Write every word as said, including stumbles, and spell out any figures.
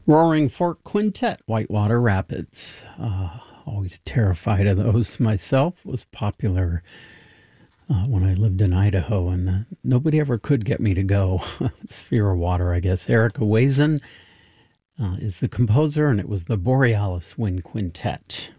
Roaring Fork Quintet, Whitewater Rapids. Uh, always terrified of those myself. Was popular uh, when I lived in Idaho, and uh, nobody ever could get me to go. It's fear of water, I guess. Erica Wazen uh, is the composer, and it was the Borealis Wind Quintet.